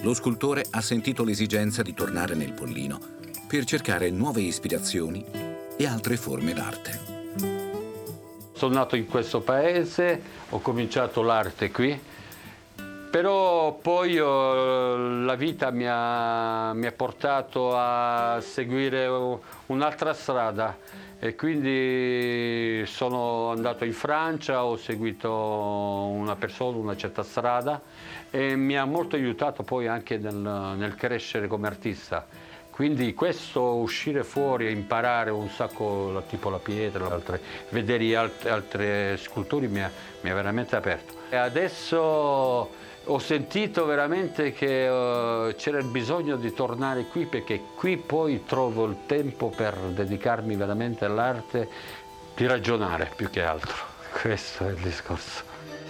lo scultore ha sentito l'esigenza di tornare nel Pollino per cercare nuove ispirazioni e altre forme d'arte. Sono nato in questo paese, ho cominciato l'arte qui, però poi la vita mi ha portato a seguire un'altra strada e quindi sono andato in Francia, ho seguito una persona, una certa strada e mi ha molto aiutato poi anche nel crescere come artista. Quindi questo uscire fuori e imparare un sacco, tipo la pietra, vedere altre sculture mi ha veramente aperto. E adesso ho sentito veramente che c'era il bisogno di tornare qui, perché qui poi trovo il tempo per dedicarmi veramente all'arte, di ragionare più che altro. Questo è il discorso.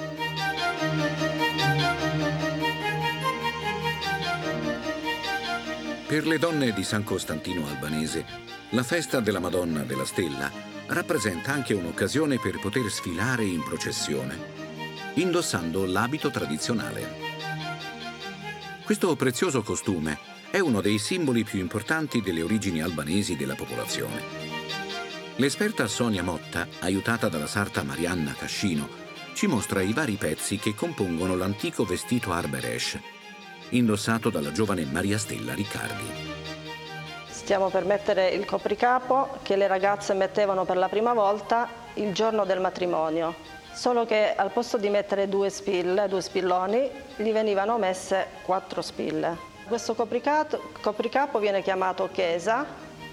Per le donne di San Costantino Albanese, la festa della Madonna della Stella rappresenta anche un'occasione per poter sfilare in processione, indossando l'abito tradizionale. Questo prezioso costume è uno dei simboli più importanti delle origini albanesi della popolazione. L'esperta Sonia Motta, aiutata dalla sarta Marianna Cascino, ci mostra i vari pezzi che compongono l'antico vestito Arberesh, indossato dalla giovane Maria Stella Riccardi. Stiamo per mettere il copricapo che le ragazze mettevano per la prima volta il giorno del matrimonio, solo che al posto di mettere due spilloni, gli venivano messe 4 spille. Questo copricapo viene chiamato chesa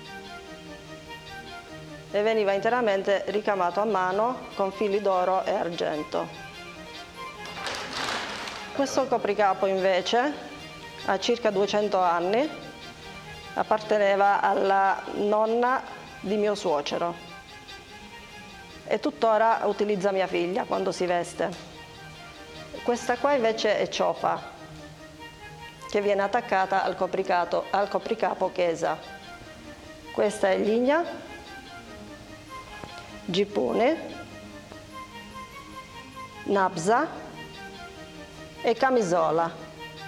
e veniva interamente ricamato a mano con fili d'oro e argento. Questo copricapo invece ha circa 200 anni, apparteneva alla nonna di mio suocero e tuttora utilizza mia figlia quando si veste. Questa qua invece è ciopa, che viene attaccata al copricapo chesa. Questa è ligna, gippone, nabza e camisola.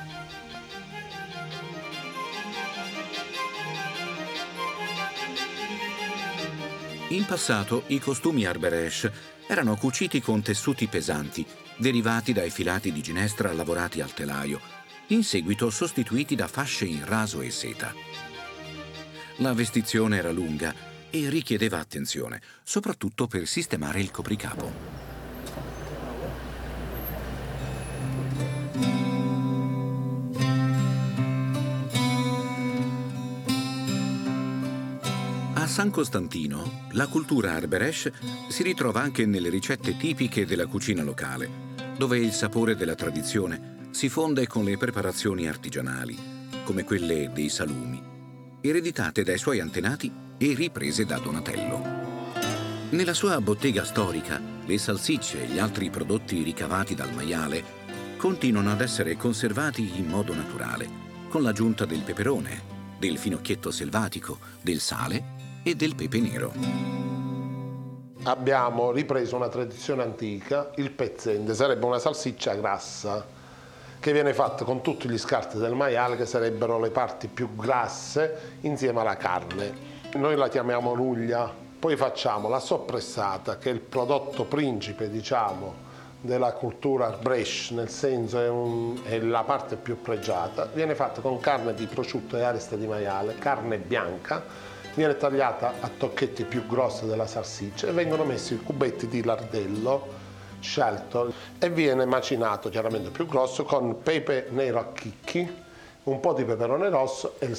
In passato i costumi Arberesh erano cuciti con tessuti pesanti, derivati dai filati di ginestra lavorati al telaio, in seguito sostituiti da fasce in raso e seta. La vestizione era lunga e richiedeva attenzione, soprattutto per sistemare il copricapo. A San Costantino, la cultura Arberesh si ritrova anche nelle ricette tipiche della cucina locale, dove il sapore della tradizione si fonde con le preparazioni artigianali, come quelle dei salumi, ereditate dai suoi antenati e riprese da Donatello. Nella sua bottega storica, le salsicce e gli altri prodotti ricavati dal maiale continuano ad essere conservati in modo naturale, con l'aggiunta del peperone, del finocchietto selvatico, del sale e del pepe nero. Abbiamo ripreso una tradizione antica, il pezzente, sarebbe una salsiccia grassa che viene fatta con tutti gli scarti del maiale, che sarebbero le parti più grasse, insieme alla carne. Noi la chiamiamo nuglia, poi facciamo la soppressata, che è il prodotto principe, diciamo, della cultura Arberesh, nel senso è la parte più pregiata. Viene fatta con carne di prosciutto e areste di maiale, carne bianca, viene tagliata a tocchetti più grossi della salsiccia e vengono messi cubetti di lardello scelto e viene macinato chiaramente più grosso con pepe nero a chicchi, un po' di peperone rosso e il